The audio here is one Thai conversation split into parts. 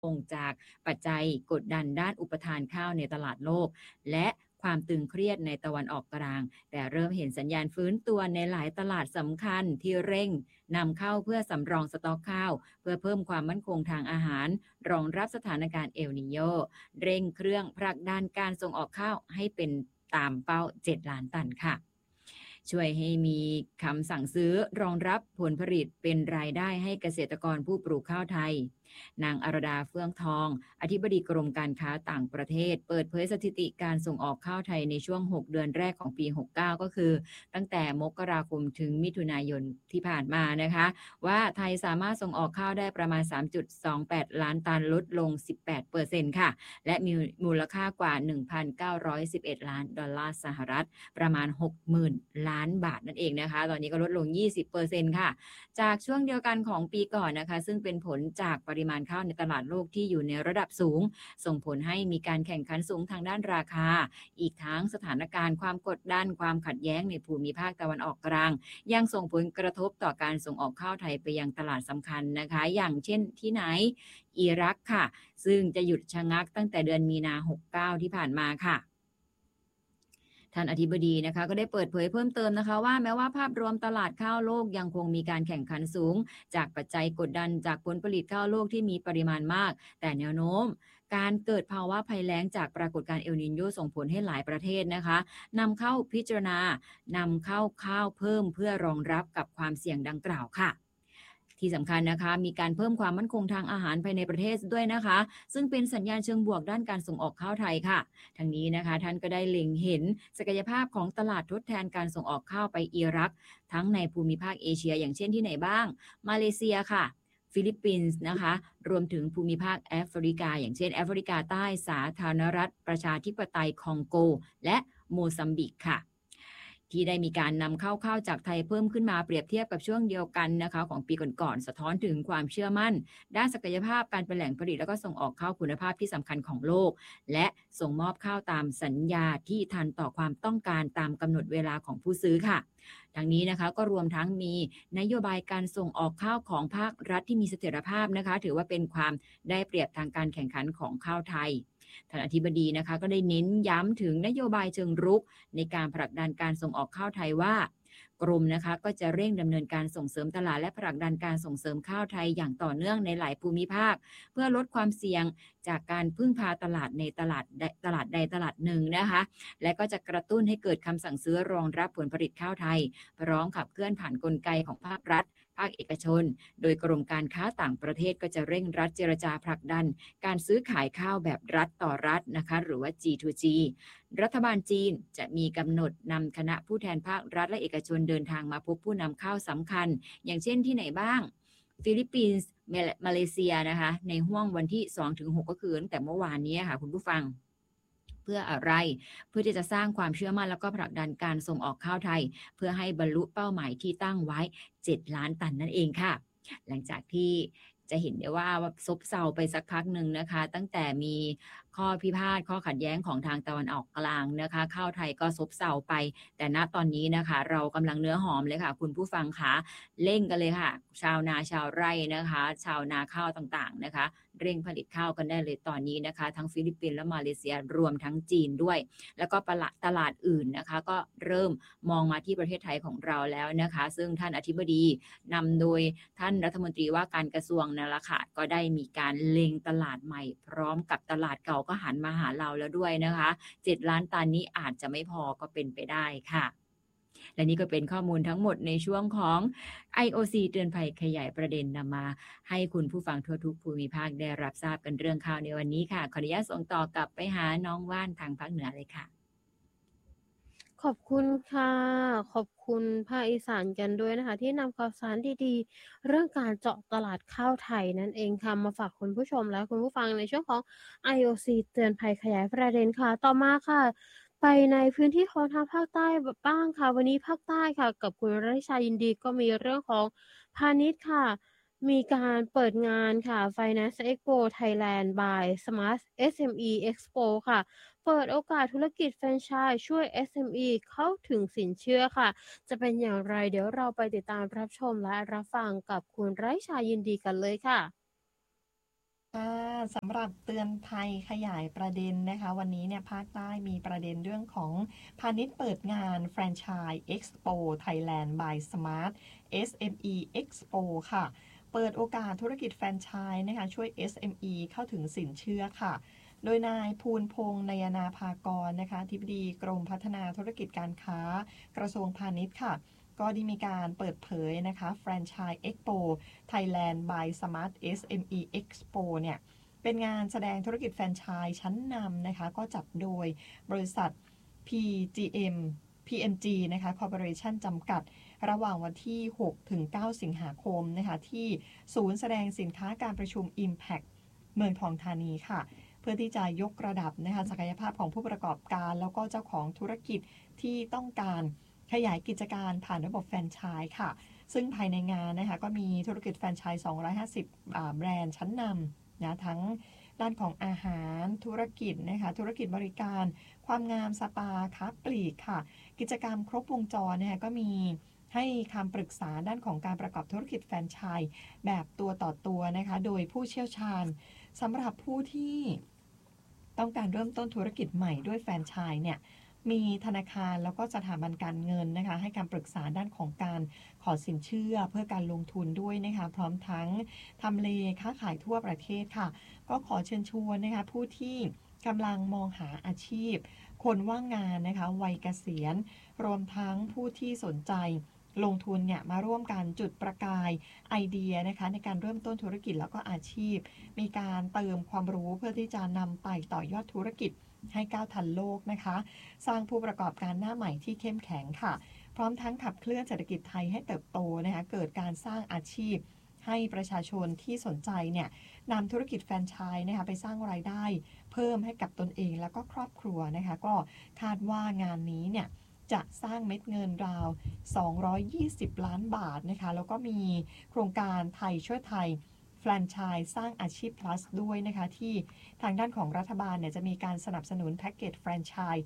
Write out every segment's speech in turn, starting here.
งจากปัจจัยกดดันด้านอุปทานข้าวในตลาดโลกและความตึงเครียดในตะวันออกกลางแต่เริ่มเห็นสัญญาณฟื้นตัวในหลายตลาดสำคัญที่เร่งนำเข้าเพื่อสำรองสต็อกข้าวเพื่อเพิ่มความมั่นคงทางอาหารรองรับสถานการณ์เอลนีโญเร่งเครื่องผลักดันการส่งออกข้าวให้เป็นตามเป้า7ล้านตันค่ะช่วยให้มีคำสั่งซื้อรองรับผลผลิตเป็นรายได้ให้เกษตรกรผู้ปลูกข้าวไทยนางอรดาเฟื่องทองอธิบดีกรมการค้าต่างประเทศเปิดเผยสถิติการส่งออกข้าวไทยในช่วง6เดือนแรกของปี69ก็คือตั้งแต่มกราคมถึงมิถุนายนที่ผ่านมานะคะว่าไทยสามารถส่งออกข้าวได้ประมาณ 3.28 ล้านตันลดลง 18% ค่ะและมีมูลค่ากว่า 1,911 ล้านดอลลาร์สหรัฐประมาณ 60,000 ล้านบาทนั่นเองนะคะตอนนี้ก็ลดลง 20% ค่ะจากช่วงเดียวกันของปีก่อนนะคะซึ่งเป็นผลจากปริมาณข้าวในตลาดโลกที่อยู่ในระดับสูงส่งผลให้มีการแข่งขันสูงทางด้านราคาอีกทั้งสถานการณ์ความกดดันความขัดแย้งในภูมิภาคตะวันออกกลางยังส่งผลกระทบต่อการส่งออกข้าวไทยไปยังตลาดสำคัญนะคะอย่างเช่นที่ไหนอิรักค่ะซึ่งจะหยุดชะงักตั้งแต่เดือนมีนา69ที่ผ่านมาค่ะท่านอธิบดีนะคะก็ได้เปิดเผยเพิ่มเติมนะคะว่าแม้ว่าภาพรวมตลาดข้าวโลกยังคงมีการแข่งขันสูงจากปัจจัยกดดันจากผลผลิตข้าวโลกที่มีปริมาณมากแต่แนวโน้มการเกิดภาวะภัยแล้งจากปรากฏการณ์เอลนิโญส่งผลให้หลายประเทศนะคะนำเข้าพิจารณานำเข้าข้าวเพิ่มเพื่อรองรับกับความเสี่ยงดังกล่าวค่ะที่สำคัญนะคะมีการเพิ่มความมั่นคงทางอาหารภายในประเทศด้วยนะคะซึ่งเป็นสัญญาณเชิงบวกด้านการส่งออกข้าวไทยค่ะทั้งนี้นะคะท่านก็ได้เล็งเห็นศักยภาพของตลาดทดแทนการส่งออกข้าวไปอิรักทั้งในภูมิภาคเอเชียอย่างเช่นที่ไหนบ้างมาเลเซียค่ะฟิลิปปินส์นะคะรวมถึงภูมิภาคแอฟริกาอย่างเช่นแอฟริกาใต้สาธารณรัฐประชาธิปไตยคองโกและโมซัมบิกค่ะที่ได้มีการนำเข้าข้าวจากไทยเพิ่มขึ้นมาเปรียบเทียบกับช่วงเดียวกันนะคะของปีก่อนๆสะท้อนถึงความเชื่อมั่นด้านศักยภาพการเป็นแหล่งผลิตแล้วก็ส่งออกข้าวคุณภาพที่สำคัญของโลกและส่งมอบข้าวตามสัญญาที่ทันต่อความต้องการตามกำหนดเวลาของผู้ซื้อค่ะทั้งนี้นะคะก็รวมทั้งมีนโยบายการส่งออกข้าวของภาครัฐที่มีเสถียรภาพนะคะถือว่าเป็นความได้เปรียบทางการแข่งขันของข้าวไทยท่านอธิบดีนะคะก็ได้เน้นย้ำถึงนโยบายเชิงรุกในการผลักดันการส่งออกข้าวไทยว่ากรมนะคะก็จะเร่งดำเนินการส่งเสริมตลาดและผลักดันการส่งเสริมข้าวไทยอย่างต่อเนื่องในหลายภูมิภาคเพื่อลดความเสี่ยงจากการพึ่งพาตลาดในตลาดใดตลาดหนึ่งนะคะและก็จะกระตุ้นให้เกิดคำสั่งซื้อรองรับผลผลิตข้าวไทยพร้อมขับเคลื่อนผ่านกลไกของภาครัฐภาคเอกชนโดยกรมการค้าต่างประเทศก็จะเร่งรัดเจรจาผลักดันการซื้อขายข้าวแบบรัฐต่อรัฐนะคะหรือว่า G2G รัฐบาลจีนจะมีกำหนดนำคณะผู้แทนภาครัฐและเอกชนเดินทางมาพบผู้นำข้าวสำคัญอย่างเช่นที่ไหนบ้างฟิลิปปินส์มาเลเซียนะคะในห้วงวันที่ 2-6 ก็คือตั้งแต่เมื่อวานนี้ค่ะคุณผู้ฟังเพื่ออะไรเพื่อที่จะสร้างความเชื่อมั่นแล้วก็ผลักดันการส่งออกข้าวไทยเพื่อให้บรรลุเป้าหมายที่ตั้งไว้7ล้านตันนั่นเองค่ะหลังจากที่จะเห็นได้ว่าซบเซาไปสักพักหนึ่งนะคะตั้งแต่มีข้อพิพาทข้อขัดแย้งของทางตะวันออกกลางนะคะข้าวไทยก็ซบเซาไปแต่ณตอนนี้นะคะเรากำลังเนื้อหอมเลยค่ะคุณผู้ฟังคะเร่งกันเลยค่ะชาวนาชาวไร่นะคะชาวนาข้าวต่างๆนะคะเร่งผลิตข้าวกันได้เลยตอนนี้นะคะทั้งฟิลิปปินส์และมาเลเซียรวมทั้งจีนด้วยแล้วก็ตลาดอื่นนะคะก็เริ่มมองมาที่ประเทศไทยของเราแล้วนะคะซึ่งท่านอธิบดีนำโดยท่านรัฐมนตรีว่าการกระทรวงนั่นแหละค่ะก็ได้มีการเล็งตลาดใหม่พร้อมกับตลาดเก่าก็หันมาหาเราแล้วด้วยนะคะ7ล้านตันนี้อาจจะไม่พอก็เป็นไปได้ค่ะและนี่ก็เป็นข้อมูลทั้งหมดในช่วงของ IOC เตือนภัยขยายประเด็นนำมาให้คุณผู้ฟังทั่วทุกภูมิภาคได้รับทราบกันเรื่องข่าวในวันนี้ค่ะขออนุญาตส่งต่อกลับไปหาน้องว่านทางภาคเหนือเลยค่ะขอบคุณค่ะ ขอบคุณภาคอีสานกันด้วยนะคะที่นำข่าวสารดีๆเรื่องการเจาะตลาดข้าวไทยนั่นเองค่ะมาฝากคุณผู้ชมและคุณผู้ฟังในช่วงของ IOC เตือนภัยขยายประเด็นค่ะต่อมาค่ะไปในพื้นที่ของทางภาคใต้บ้างค่ะวันนี้ภาคใต้ค่ะกับคุณรัชชายินดีก็มีเรื่องของพาณิชย์ค่ะมีการเปิดงานค่ะ Finance Expo Thailand by Smart SME Expo ค่ะ เปิดโอกาสธุรกิจแฟรนไชส์ช่วย SME เข้าถึงสินเชื่อค่ะ จะเป็นอย่างไรเดี๋ยวเราไปติดตามรับชมและรับฟังกับคุณไร้ชายินดีกันเลยค่ะสำหรับเตือนภัยขยายประเด็นนะคะวันนี้เนี่ยภาคใต้มีประเด็นเรื่องของพาณิชย์เปิดงานแฟรนไชส์ Expo Thailand by Smart SME Expo ค่ะเปิดโอกาสธุรกิจแฟรนไชส์นะคะช่วย SME เข้าถึงสินเชื่อค่ะโดยนายภูลพงษ์นยนาภากรนะคะอธิบดีกรมพัฒนาธุรกิจการค้ากระทรวงพาณิชย์ค่ะก็ได้มีการเปิดเผยนะคะแฟรนไชส์ Expo Thailand by Smart SME Expo เนี่ยเป็นงานแสดงธุรกิจแฟรนไชส์ชั้นนำนะคะก็จัดโดยบริษัท PMG นะคะ Corporation จำกัดระหว่างวันที่ 6 ถึง 9 สิงหาคมนะคะที่ศูนย์แสดงสินค้าการประชุม Impact เมืองทองธานีค่ะเพื่อที่จะยกระดับนะคะศักยภาพของผู้ประกอบการแล้วก็เจ้าของธุรกิจที่ต้องการขยายกิจการผ่านระบบแฟรนไชส์ค่ะซึ่งภายในงานนะคะก็มีธุรกิจแฟรนไชส์250แบรนด์ชั้นนำนะทั้งด้านของอาหารธุรกิจนะคะธุรกิจบริการความงามสปาค้าปลีกค่ะกิจกรรมครบวงจรนะคะก็มีให้คำปรึกษาด้านของการประกอบธุรกิจแฟรนไชส์แบบตัวต่อตัวนะคะโดยผู้เชี่ยวชาญสำหรับผู้ที่ต้องการเริ่มต้นธุรกิจใหม่ด้วยแฟรนไชส์เนี่ยมีธนาคารแล้วก็สถาบันการเงินนะคะให้คำปรึกษาด้านของการขอสินเชื่อเพื่อการลงทุนด้วยนะคะพร้อมทั้งทำเลค้าขายทั่วประเทศค่ะก็ขอเชิญชวนนะคะผู้ที่กำลังมองหาอาชีพคนว่างงานนะคะวัยเกษียณรวมทั้งผู้ที่สนใจลงทุนเนี่ยมาร่วมกันจุดประกายไอเดียนะคะในการเริ่มต้นธุรกิจแล้วก็อาชีพมีการเติมความรู้เพื่อที่จะนำไปต่อยอดธุรกิจให้ก้าวทันโลกนะคะสร้างผู้ประกอบการหน้าใหม่ที่เข้มแข็งค่ะพร้อมทั้งขับเคลื่อนเศรษฐกิจไทยให้เติบโตนะคะเกิดการสร้างอาชีพให้ประชาชนที่สนใจเนี่ยนำธุรกิจแฟรนไชส์นะคะไปสร้างรายได้เพิ่มให้กับตนเองแล้วก็ครอบครัวนะคะก็คาดว่างานนี้เนี่ยจะสร้างเม็ดเงินราว220 ล้านบาทนะคะแล้วก็มีโครงการไทยช่วยไทยแฟรนไชส์สร้างอาชีพ plus ด้วยนะคะที่ทางด้านของรัฐบาลเนี่ยจะมีการสนับสนุนแพ็กเกจแฟรนไชส์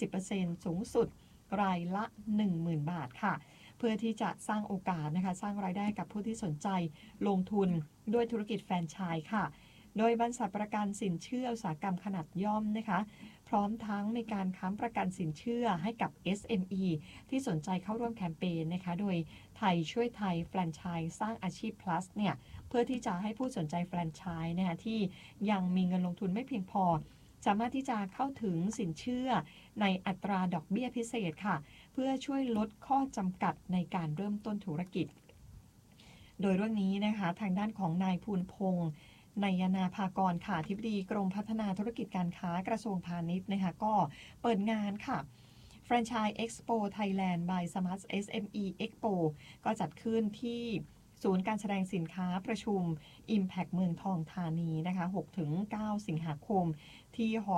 50% สูงสุดรายละ 10,000 บาทค่ะเพื่อที่จะสร้างโอกาสนะคะสร้างรายได้กับผู้ที่สนใจลงทุนด้วยธุรกิจแฟรนไชส์ค่ะโดยบรรษัทประกันสินเชื่ออุตสาหกรรมขนาดย่อมนะคะพร้อมทั้งมีการค้ำประกันสินเชื่อให้กับ SME ที่สนใจเข้าร่วมแคมเปญนะคะโดยไทยช่วยไทยแฟรนไชส์สร้างอาชีพ plus เนี่ยเพื่อที่จะให้ผู้สนใจแฟรนไชส์นะคะที่ยังมีเงินลงทุนไม่เพียงพอสามารถที่จะเข้าถึงสินเชื่อในอัตราดอกเบี้ยพิเศษค่ะเพื่อช่วยลดข้อจำกัดในการเริ่มต้นธุรกิจโดยเรื่องนี้นะคะทางด้านของนายภูลพงษ์นยนาภากรค่ะอธิบดีกรมพัฒนาธุรกิจการค้ากระทรวงพาณิชย์นะคะก็เปิดงานค่ะแฟรนไชส์ Expo Thailand by Smart SME Expo ก็จัดขึ้นที่ศูนย์การแสดงสินค้าประชุม Impact เมืองทองธานีนะคะ 6-9 สิงหาคมที่ฮ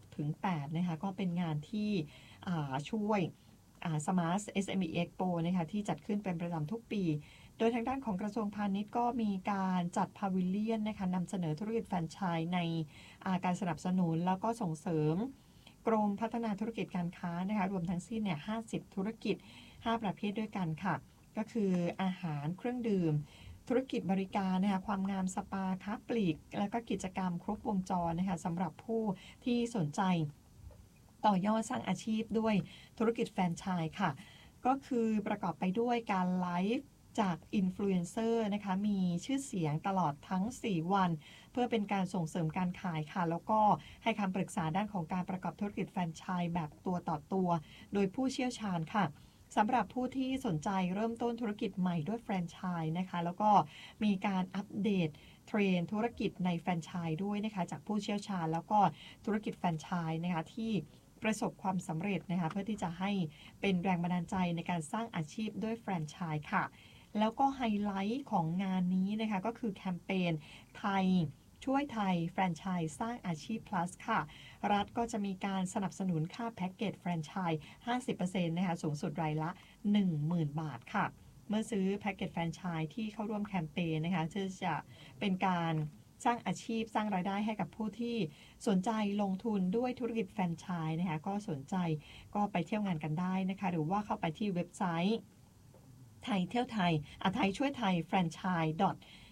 6-8นะคะก็เป็นงานที่ช่วยSmart SME Expo นะคะที่จัดขึ้นเป็นประจำทุกปีโดยทางด้านของกระทรวงพาณิชย์ก็มีการจัดพาวิเลียนนะคะนำเสนอธุรกิจแฟรนไชส์ในการสนับสนุนแล้วก็ส่งเสริมกรมพัฒนาธุรกิจการค้านะคะรวมทั้งสิ้นเนี่ย50 ธุรกิจ 5 ประเภทด้วยกันค่ะก็คืออาหารเครื่องดื่มธุรกิจบริการนะคะความงามสปาค้าปลีกแล้วก็กิจกรรมครบวงจรนะคะสำหรับผู้ที่สนใจต่อยอดสร้างอาชีพด้วยธุรกิจแฟรนไชส์ค่ะก็คือประกอบไปด้วยการไลฟ์จากอินฟลูเอนเซอร์นะคะมีชื่อเสียงตลอดทั้ง4วันเพื่อเป็นการส่งเสริมการขายค่ะแล้วก็ให้คำปรึกษาด้านของการประกอบธุรกิจแฟรนไชส์แบบตัวต่อตัวโดยผู้เชี่ยวชาญค่ะสำหรับผู้ที่สนใจเริ่มต้นธุรกิจใหม่ด้วยแฟรนไชส์นะคะแล้วก็มีการอัปเดตเทรนธุรกิจในแฟรนไชส์ด้วยนะคะจากผู้เชี่ยวชาญแล้วก็ธุรกิจแฟรนไชส์นะคะที่ประสบความสำเร็จนะคะเพื่อที่จะให้เป็นแรงบันดาลใจในการสร้างอาชีพด้วยแฟรนไชส์ค่ะแล้วก็ไฮไลท์ของงานนี้นะคะก็คือแคมเปญไทยช่วยไทยแฟรนไชส์สร้างอาชีพ plus ค่ะรัฐก็จะมีการสนับสนุนค่าแพ็กเกจแฟรนไชส์ 50% นะคะสูงสุดรายละ 10,000 บาทค่ะเมื่อซื้อแพ็กเกจแฟรนไชส์ที่เข้าร่วมแคมเปญนะคะจะเป็นการสร้างอาชีพสร้างรายได้ให้กับผู้ที่สนใจลงทุนด้วยธุรกิจแฟรนไชส์นะคะก็สนใจก็ไปเที่ยวงานกันได้นะคะหรือว่าเข้าไปที่เว็บไซต์ไทยเที่ยวไทยไทยช่วยไทยแฟรนไชส์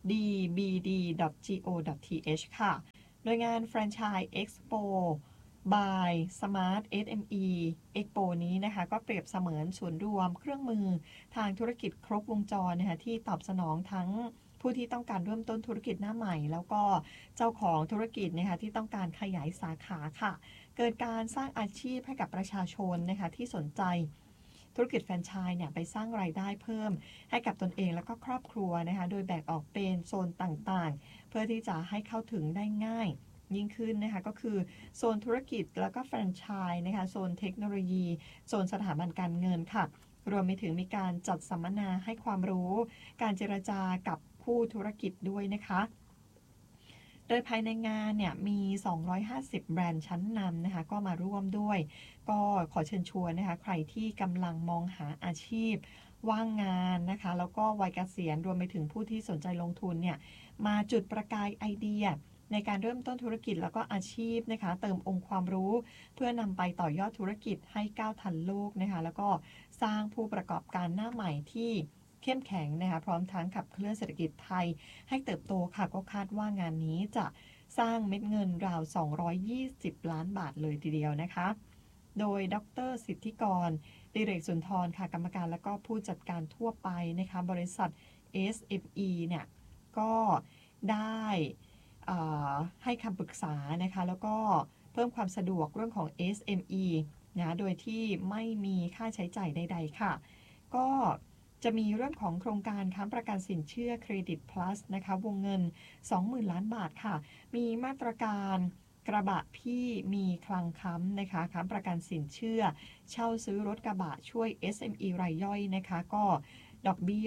dbd.go.th ค่ะโดยงาน Franchise Expo by Smart SME Expo นี้นะคะก็เปรียบเสมือนศูนย์รวมเครื่องมือทางธุรกิจครบวงจรนะคะที่ตอบสนองทั้งผู้ที่ต้องการเริ่มต้นธุรกิจหน้าใหม่แล้วก็เจ้าของธุรกิจนะคะที่ต้องการขยายสาขาค่ะเกิดการสร้างอาชีพให้กับประชาชนนะคะที่สนใจธุรกิจแฟรนไชส์เนี่ยไปสร้างรายได้เพิ่มให้กับตนเองแล้วก็ครอบครัวนะคะโดยแบ่งออกเป็นโซนต่างๆเพื่อที่จะให้เข้าถึงได้ง่ายยิ่งขึ้นนะคะก็คือโซนธุรกิจแล้วก็แฟรนไชส์นะคะโซนเทคโนโลยีโซนสถาบันการเงินค่ะรวมไปถึงมีการจัดสัมมนาให้ความรู้การเจรจากับผู้ธุรกิจด้วยนะคะโดยภายในงานเนี่ยมี250แบรนด์ชั้นนำนะคะก็มาร่วมด้วยก็ขอเชิญชวนนะคะใครที่กำลังมองหาอาชีพว่างงานนะคะแล้วก็วัยเกษียณรวมไปถึงผู้ที่สนใจลงทุนเนี่ยมาจุดประกายไอเดียในการเริ่มต้นธุรกิจแล้วก็อาชีพนะคะเติมองค์ความรู้เพื่อนำไปต่อยอดธุรกิจให้ก้าวทันโลกนะคะแล้วก็สร้างผู้ประกอบการหน้าใหม่ที่เข้มแข็งนะคะพร้อมทั้งขับเคลื่อนเศรษฐกิจไทยให้เติบโตค่ะก็คาดว่างานนี้จะสร้างเม็ดเงินราว220ล้านบาทเลยทีเดียวนะคะโดยดร.สิทธิกรดิเรกสุนทรค่ะกรรมการและก็ผู้จัดการทั่วไปนะคะบริษัท SME เนี่ยก็ได้ให้คำปรึกษานะคะแล้วก็เพิ่มความสะดวกเรื่องของ SME นะโดยที่ไม่มีค่าใช้จ่ายใดๆค่ะก็จะมีเรื่องของโครงการค้ำประกันสินเชื่อเครดิต plus นะคะวงเงิน 20,000 ล้านบาทค่ะมีมาตรการกระบะพี่มีคลังค้ำนะคะค้ำประกันสินเชื่อเช่าซื้อรถกระบะช่วย SME รายย่อยนะคะก็ดอกเบี้ย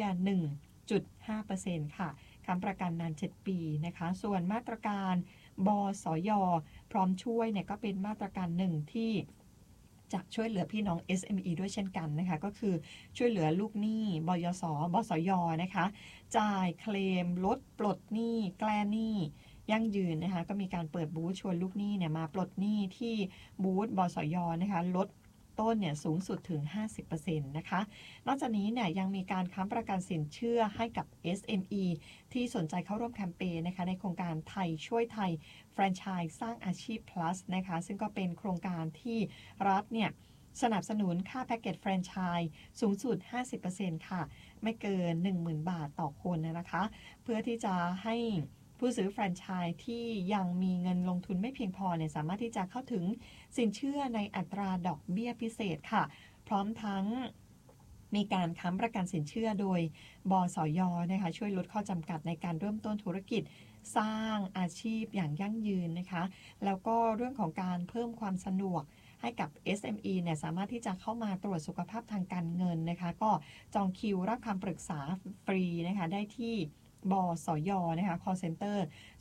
1.5% ค่ะค้ำประกันนาน7ปีนะคะส่วนมาตรการบสย.พร้อมช่วยเนี่ยก็เป็นมาตรการหนึ่งที่จะช่วยเหลือพี่น้อง SME ด้วยเช่นกันนะคะก็คือช่วยเหลือลูกหนี้บสย.นะคะจ่ายเคลมลดปลดหนี้แก้หนี้ยั่งยืนนะคะก็มีการเปิดบูธชวนลูกหนี้เนี่ยมาปลดหนี้ที่บูธบสย.นะคะลดต้นเนี่ยสูงสุดถึง 50% นะคะนอกจากนี้เนี่ยยังมีการค้ำประกันสินเชื่อให้กับ SME ที่สนใจเข้าร่วมแคมเปญนะคะในโครงการไทยช่วยไทยแฟรนไชส์สร้างอาชีพ plus นะคะซึ่งก็เป็นโครงการที่รัฐเนี่ยสนับสนุนค่าแพ็กเกจแฟรนไชส์สูงสุด 50% ค่ะไม่เกิน 10,000 บาทต่อคนนะคะเพื่อที่จะให้ผู้ซื้อแฟรนไชส์ที่ยังมีเงินลงทุนไม่เพียงพอเนี่ยสามารถที่จะเข้าถึงสินเชื่อในอัตราดอกเบี้ยพิเศษค่ะพร้อมทั้งมีการค้ำประกันสินเชื่อโดยบสย.นะคะช่วยลดข้อจำกัดในการเริ่มต้นธุรกิจสร้างอาชีพอย่างยั่งยืนนะคะแล้วก็เรื่องของการเพิ่มความสะดวกให้กับ SME เนี่ยสามารถที่จะเข้ามาตรวจสุขภาพทางการเงินนะคะก็จองคิวรับคำปรึกษาฟรีนะคะได้ที่บสย.นะคะ call center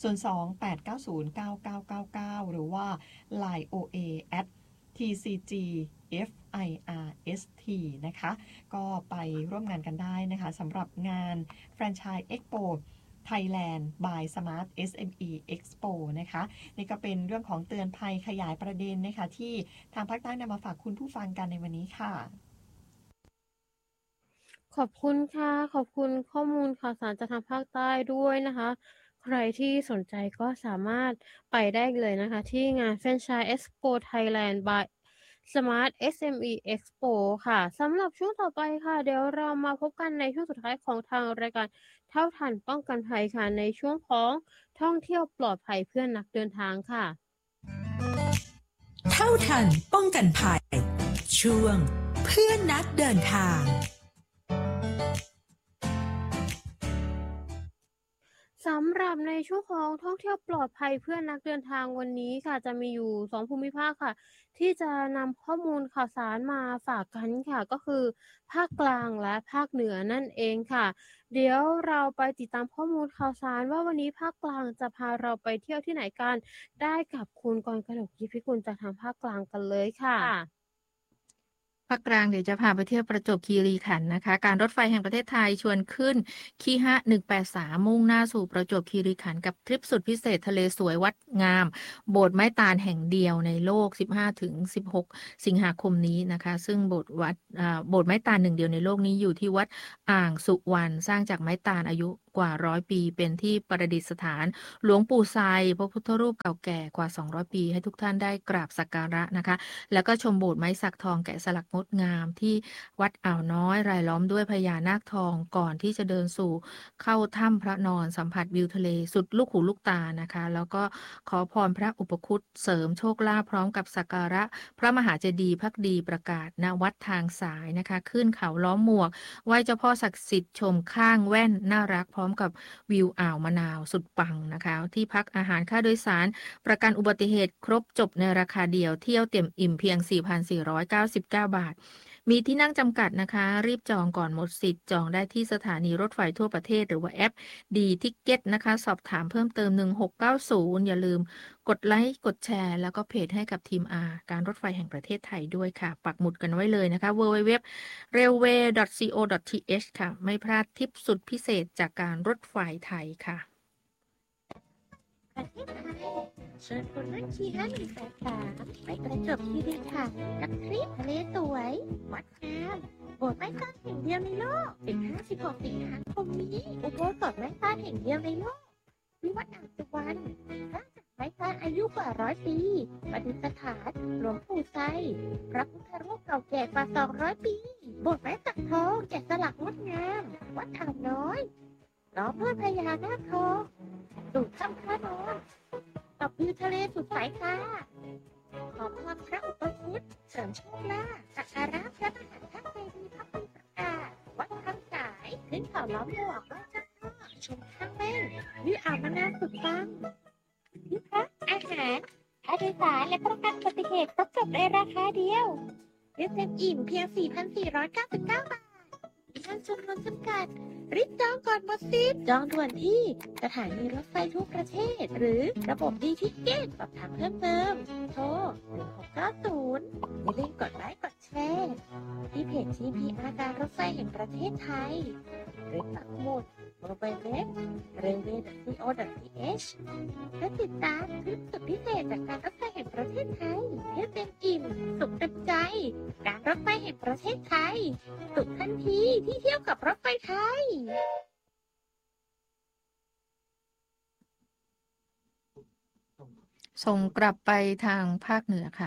02-890-9999 หรือว่า line OA @tcgfirst นะคะก็ไปร่วมงานกันได้นะคะสำหรับงาน Franchise Expo Thailand by Smart SME Expo นะคะนี่ก็เป็นเรื่องของเตือนภัยขยายประเด็นนะคะที่ทางภาคใต้นำมาฝากคุณผู้ฟังกันในวันนี้ค่ะขอบคุณค่ะขอบคุณข้อมูลข่าวสารจากทางภาคใต้ด้วยนะคะใครที่สนใจก็สามารถไปได้เลยนะคะที่งาน Franchise Expo Thailand by Smart SME Expo ค่ะสำหรับช่วงต่อไปค่ะเดี๋ยวเรามาพบกันในช่วงสุดท้ายของทางรายการเท่าทันป้องกันภัยค่ะในช่วงของท่องเที่ยวปลอดภัยเพื่อนนักเดินทางค่ะเท่าทันป้องกันภัยช่วงเพื่อนนักเดินทางสำหรับในช่วงของท่องเที่ยวปลอดภัยเพื่อนนักเดินทางวันนี้ค่ะจะมีอยู่2ภูมิภาคค่ะที่จะนำข้อมูลข่าวสารมาฝากกันค่ะก็คือภาคกลางและภาคเหนือนั่นเองค่ะเดี๋ยวเราไปติดตามข้อมูลข่าวสารว่าวันนี้ภาคกลางจะพาเราไปเที่ยวที่ไหนกันได้กับคุณกรกนก ยิพิกุลจากทางภาคกลางกันเลยค่ะภาคกลางเดี๋ยวจะพาไปเที่ยวประจวบคีรีขันธ์นะคะการรถไฟแห่งประเทศไทยชวนขึ้นคีฮะ183มุ่งหน้าสู่ประจวบคีรีขันธ์กับทริปสุดพิเศษทะเลสวยวัดงามโบสถ์ไม้ตาลแห่งเดียวในโลก 15-16 สิงหาคมนี้นะคะซึ่งโบสถ์ไม้ตาลหนึ่งเดียวในโลกนี้อยู่ที่วัดอ่างสุวรรณสร้างจากไม้ตาลอายุกว่า100 ปีเป็นที่ประดิษฐานหลวงปู่ไซพระพุทธรูปเก่าแก่กว่า200 ปีให้ทุกท่านได้กราบสักการะนะคะแล้วก็ชมโบสถ์ไม้สักทองแกะสลักงดงามที่วัดอ่าวน้อยรายล้อมด้วยพญานาคทองก่อนที่จะเดินสู่เข้าถ้ำพระนอนสัมผัสวิวทะเลสุดลูกหูลูกตานะคะแล้วก็ขอพรพระอุปคุตเสริมโชคลาภพร้อมกับสักการะพระมหาเจดีย์ภักดีประกาศณวัดทางสายนะคะขึ้นเขาล้อมหมวกไหว้เจ้าพ่อศักดิ์สิทธิ์ชมข้างแว่นน่ารักพร้อมกับวิวอ่าวมะนาวสุดปังนะคะที่พักอาหารค่าโดยสารประกันอุบัติเหตุครบจบในราคาเดียวเที่ยวเต็มอิ่มเพียง 4,499 บาทมีที่นั่งจำกัดนะคะรีบจองก่อนหมดสิทธิ์จองได้ที่สถานีรถไฟทั่วประเทศหรือว่าแอปดีทิกเก็ตนะคะสอบถามเพิ่มเติม1690อย่าลืมกดไลค์กดแชร์แล้วก็เพจให้กับทีมการรถไฟแห่งประเทศไทยด้วยค่ะปักหมุดกันไว้เลยนะคะ www.railway.co.th ค่ะไม่พลาดทิปสุดพิเศษจากการรถไฟไทยค่ะประเทศไทยเชิญคุณนั่งขี่183ไปประจวบคีรีขันธ์กับทริปทะเลสวยวัดงามโบสถ์ไม้สั้นแห่งเดียวในโลก16 สิงหาคมนี้อุโบสถไม้สั้นแห่งเดียวในโลกที่วัดอ่างสุวรรณสร้างจากไม้สั้นอายุกว่า100 ปีประดิษฐานหลวงปู่ไซพระพุทธรูปเก่าแก่กว่า200 ปีโบสถ์ไม้สักทองแกะสลักงดงามวัดอ่าวน้อยล้อมด้วยพญานาคทองสู่ถ้ำพระนอนกับวิวทะเลสุดสายตาขอพรพระอุปคุตเสริมโชคลาภสักการะพระมหาธาตุเจดีย์พระพุทธประกาศวัดทางสายขึ้นเขาล้อมหมวกไหว้เจ้าพ่อชมข้างแม่วิวอ่าวมะนาวสุดปังที่พักอาหารค่าโดยสารและประกันอุบัติเหตุครบจบในราคาเดียวเรียกเต็มอิ่มเพียง 4,499 บาทมีท่านจำนวนจำกัดรีบจองก่อนหมดสิทธิ์จองด่วนที่สถานีรถไฟทั่วประเทศหรือระบบดีทิเก็ตสอบถามเพิ่มเติมโทร1690อย่าลืมกดไลค์กดแชร์ที่เพจ TPR การรถไฟแห่งประเทศไทยหรือปักหมุดwww.railway.co.th เพื่อติดตามคลิปสุดพิเศษจากการรถไฟแห่งประเทศไทยเที่ยวเต็มอิ่มสุขเต็มใจการรถไฟแห่งประเทศไทยสุขทันทีที่เที่ยวกับรถไฟไทยส่งกลับไปทางภาคเหนือค่ะ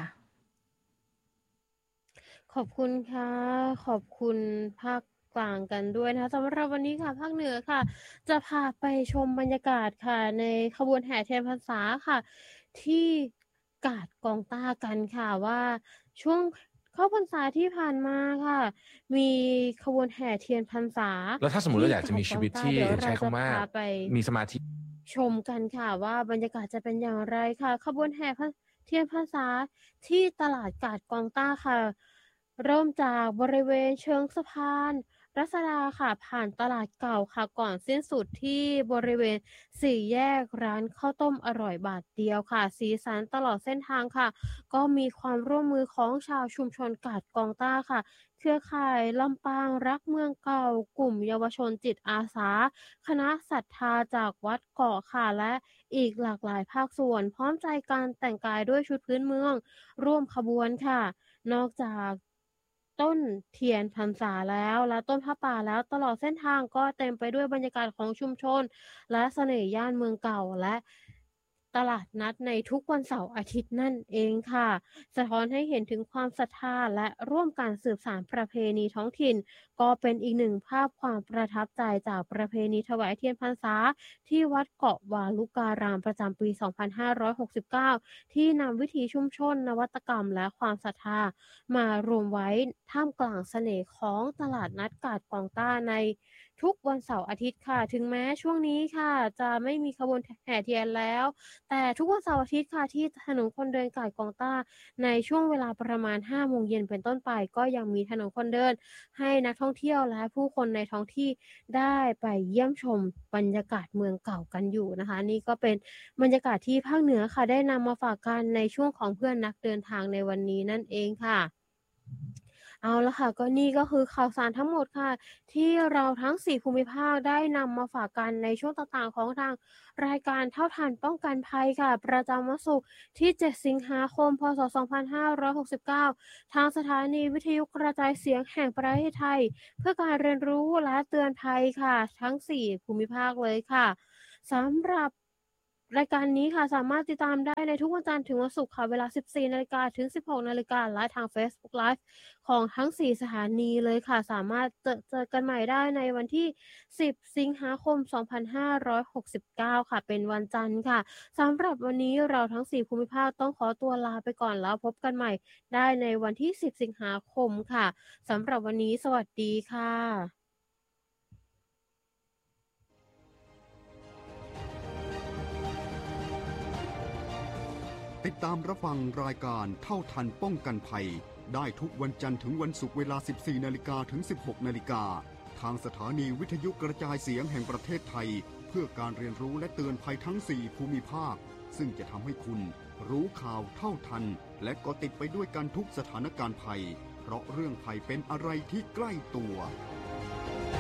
ขอบคุณค่ะขอบคุณภาคกลางกันด้วยนะคะสำหรับวันนี้ค่ะภาคเหนือค่ะจะพาไปชมบรรยากาศค่ะในขบวนแห่เทียนพรรษาค่ะที่กาดกองต้ากันค่ะว่าช่วงเข้าพรรษาที่ผ่านมาค่ะมีขบวนแห่เทียนพรรษาแล้วถ้าสมมุติเราอยากจะมีชีวิตที่ใช้คำว่ามีสมาธิชมกันค่ะว่าบรรยากาศจะเป็นอย่างไรค่ะขบวนแห่เทียนพรรษาที่ตลาดกาดกองต้าค่ะเริ่มจากบริเวณเชิงสะพานรัศดาค่ะผ่านตลาดเก่าค่ะก่อนสิ้นสุดที่บริเวณสี่แยกร้านข้าวต้มอร่อยบาทเดียวค่ะสีสันตลอดเส้นทางค่ะก็มีความร่วมมือของชาวชุมชนกาดกองต้าค่ะเครือข่ายลำปางรักเมืองเก่ากลุ่มเยาวชนจิตอาสาคณะศรัทธาจากวัดเกาะค่ะและอีกหลากหลายภาคส่วนพร้อมใจการแต่งกายด้วยชุดพื้นเมืองร่วมขบวนค่ะนอกจากต้นเทียนพรรษาแล้วและต้นผ้าป่าแล้วตลอดเส้นทางก็เต็มไปด้วยบรรยากาศของชุมชนและเสน่ห์ย่านเมืองเก่าและตลาดนัดในทุกวันเสาร์อาทิตย์นั่นเองค่ะสะท้อนให้เห็นถึงความศรัทธาและร่วมการสืบสานประเพณีท้องถิ่นก็เป็นอีกหนึ่งภาพความประทับใจจากประเพณีถวายเทียนพรรษาที่วัดเกาะวาลุการามประจำปี 2569 ที่นำวิถีชุมชนนวัตกรรมและความศรัทธามารวมไว้ท่ามกลางเสน่ห์ของตลาดนัดกาดกองต้าในทุกวันเสาร์อาทิตย์ค่ะถึงแม้ช่วงนี้ค่ะจะไม่มีขบวนแห่เทียนแล้วแต่ทุกวันเสาร์อาทิตย์ค่ะที่ถนนคนเดินกาดกองต้าในช่วงเวลาประมาณ 5 โมงเย็นเป็นต้นไปก็ยังมีถนนคนเดินให้นักท่องเที่ยวและผู้คนในท้องที่ได้ไปเยี่ยมชมบรรยากาศเมืองเก่ากันอยู่นะคะนี่ก็เป็นบรรยากาศที่ภาคเหนือค่ะได้นำมาฝากกันในช่วงของเพื่อนนักเดินทางในวันนี้นั่นเองค่ะเอาละค่ะก็นี่ก็คือข่าวสารทั้งหมดค่ะที่เราทั้ง4ภูมิภาคได้นำมาฝากกันในช่วงต่างๆของทางรายการเท่าทันป้องกันภัยค่ะประจำวันศุกร์ที่7สิงหาคมพศ2569ทางสถานีวิทยุกระจายเสียงแห่งประเทศไทยเพื่อการเรียนรู้และเตือนภัยค่ะทั้ง4ภูมิภาคเลยค่ะสำหรับรายการนี้ค่ะสามารถติดตามได้ในทุกวันจันทร์ถึงวันศุกร์ค่ะเวลา 14 นาฬิกาถึง 16 นาฬิกาและทาง Facebook Live ของทั้ง4สถานีเลยค่ะสามารถเจอกันใหม่ได้ในวันที่10สิงหาคม2569ค่ะเป็นวันจันทร์ค่ะสำหรับวันนี้เราทั้ง4ภูมิภาคต้องขอตัวลาไปก่อนแล้วพบกันใหม่ได้ในวันที่10สิงหาคมค่ะสำหรับวันนี้สวัสดีค่ะติดตามรับฟังรายการเท่าทันป้องกันภัยได้ทุกวันจันทร์ถึงวันศุกร์เวลา 14 นาฬิกาถึง 16 นาฬิกาทางสถานีวิทยุกระจายเสียงแห่งประเทศไทยเพื่อการเรียนรู้และเตือนภัยทั้ง 4 ภูมิภาคซึ่งจะทำให้คุณรู้ข่าวเท่าทันและก็ติดไปด้วยกันทุกสถานการณ์ภัยเพราะเรื่องภัยเป็นอะไรที่ใกล้ตัว